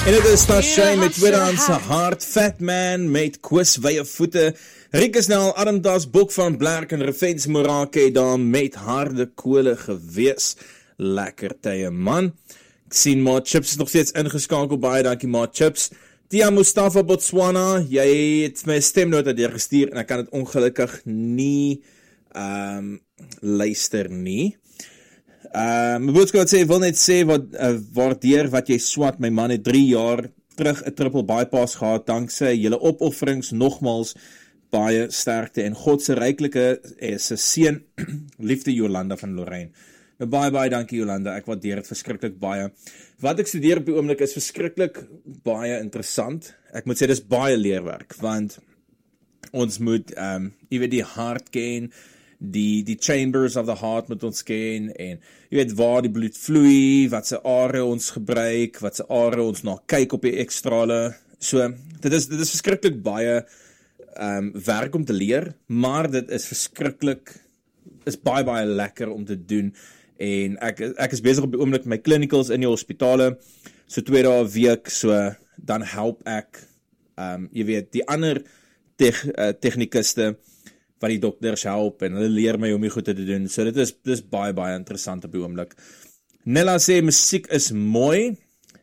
En dit is Tashay met Tweedehandse Hart, Fat Man met Koos Wye Voete, Rieke Snell, Adam Das, Bok van Blerk en Refens Morake daar met harde kole gewees. Lekker tye man. Ek sien maar Chips is nog steeds ingeskakel, baie dankie maar Chips. Tia Mustafa Botswana, jy het my stemnota deurgestuur en ek kan dit ongelukkig nie luister nie. My boodskap sê, wil net sê, waardeer wat jy swat, my man het 3 jaar terug 'n triple bypass gehad, dankse julle opofferings, nogmals, baie sterkte, en God se ryklike se seën, liefde Jolanda van Lorraine. Nou baie dankie Jolanda, ek waardeer dit verskriklik baie. Wat ek studeer op die oomblik is verskriklik baie interessant. Ek moet sê, dis baie leerwerk, want ons moet, jy weet die hart ken, die chambers of the heart moet ons ken, en jy weet waar die bloed vloei, wat se are ons gebruik, wat se are ons na kyk op die ekstrale. So, dit is verskriklik baie werk om te leer, maar dit is verskriklik, is baie lekker om te doen, en ek is besig op die oomblik met my clinicals in die hospitale, so 2 dae 'n week, so dan help ek, jy weet, die ander technikuste, wat die dokters help, en hulle leer my om die goed te doen, so dit is baie interessant op die oomblik. Nella sê, musiek is mooi,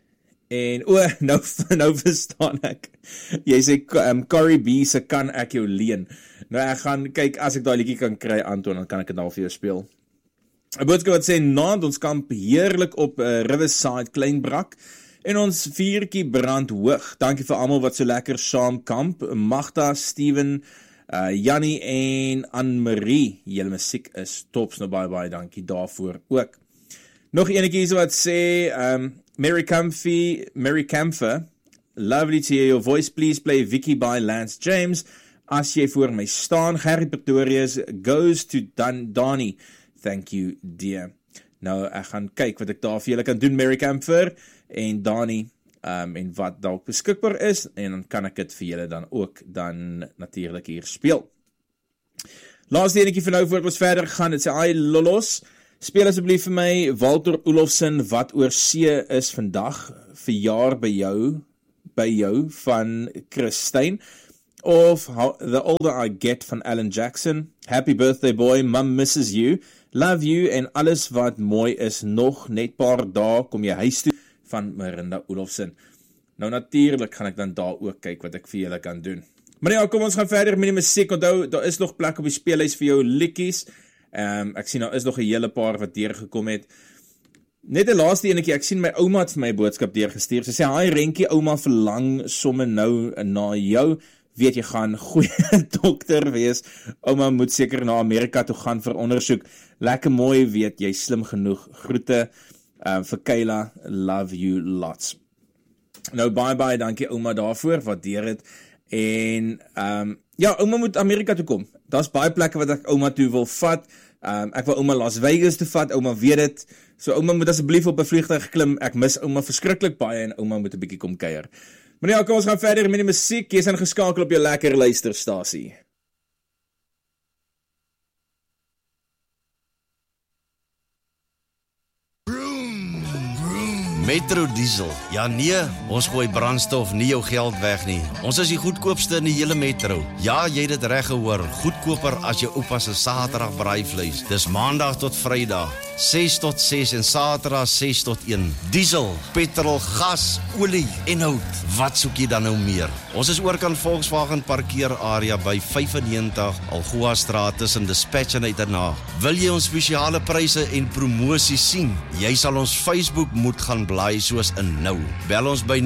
en nou verstaan ek, jy sê, Corey B se kan ek jou leen, nou ek gaan kyk, as ek daai liedjie kan kry, Anton, dan kan ek dit nou vir jou speel. 'n boodskap wat sê, naand ons kamp heerlik op Riverside Kleinbrak, en ons vuurtjie brand hoog, dankie vir almal wat so lekker saam kamp, Magda, Steven, Jannie en Anne-Marie, julle musiek is tops, nou baie dankie daarvoor ook. Nog enetjie wat sê, Mary Camphor, lovely to hear your voice, please play Vicky by Lance James, as jy voor my staan, Harry Pretorius goes to Donnie, thank you dear. Nou ek gaan kyk wat ek daar vir julle kan doen, Mary Camphor en Donnie, en wat dalk beskikbaar is, en dan kan ek dit vir julle dan ook dan natuurlik hier speel. Laaste enetjie vir nou, voor ons verder gaan, dit sê, hi Lolos, speel asseblief vir my, Walter Olofsen, wat oor see is vandag, verjaar by jou van Christine, of The Older I Get van Alan Jackson, Happy Birthday Boy, Mum misses you, love you, en alles wat mooi is, nog net paar dae, kom jy huis toe, van Marinda Olofsen. Nou natuurlik gaan ek dan daar ook kyk wat ek vir julle kan doen. Maar ja, kom ons gaan verder met die musiek, onthou, daar is nog plek op die speellys vir jou liedjies, ek sien daar is nog 'n hele paar wat deurgekom het. Net 'n laaste enetjie, ek sien my ouma het vir my boodskap deurgestuur, sy sê, hi Renkie, ouma verlang somme nou na jou, weet jy gaan goeie dokter wees, ouma moet seker na Amerika toe gaan vir ondersoek, lekker mooi, weet jy, slim genoeg, groete, vir Kayla, love you lots. Nou baie dankie ouma daarvoor, waardeer het, en ja, ouma moet Amerika toe kom, daar is baie plekke wat ek ouma toe wil vat, ek wil ouma Las Vegas toe vat, ouma weet het, so ouma moet asseblief op 'n vliegtuig klim, ek mis ouma verskriklik baie, en ouma moet 'n bietjie kom kuier. Maar ja, kom ons gaan verder met die musiek, jy is ingeskakel op jou lekker luisterstasie. Metro Diesel. Ja nee, ons gooi brandstof nie jou geld weg nie. Ons is die goedkoopste in die hele metro. Ja, jy het dit reg gehoor. Goedkoper as jou oupa se Saterdag braaivleis. Dis Maandag tot Vrydag, 6 tot 6 en Saterdag 6 tot 1. Diesel, petrol, gas, olie en hout. Wat soek jy dan nou meer? Ons is oorkant Volkswagen parkeerarea by 95 Algoa Straat tussen Dispatch en Uiternaag. Wil jy ons spesiale pryse en promosies sien? Jy sal ons Facebook moet gaan blaai soos in nou. Bel ons by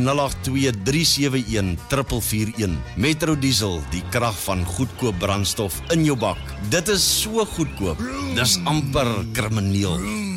082-371-441. Metro Diesel, die krag van goedkoop brandstof in jou bak. Dit is so goedkoop. Dis amper krimineel.